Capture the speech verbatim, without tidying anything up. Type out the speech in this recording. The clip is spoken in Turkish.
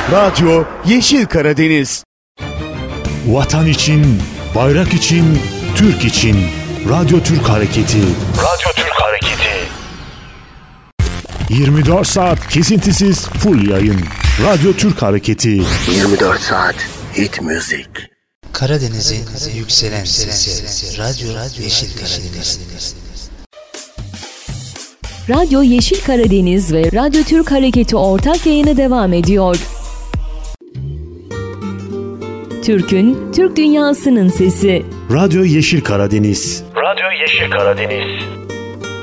Radyo Yeşil Karadeniz. Vatan için, bayrak için, Türk için. Radyo Türk Hareketi. Radyo Türk Hareketi. yirmi dört saat kesintisiz full yayın. Radyo Türk Hareketi. yirmi dört saat hit müzik. Karadeniz'in yükselen sesi. Radyo Yeşil Karadeniz. Radyo Yeşil Karadeniz ve Radyo Türk Hareketi ortak yayını devam ediyor. Türk'ün, Türk dünyasının sesi. Radyo Yeşil Karadeniz. Radyo Yeşil Karadeniz.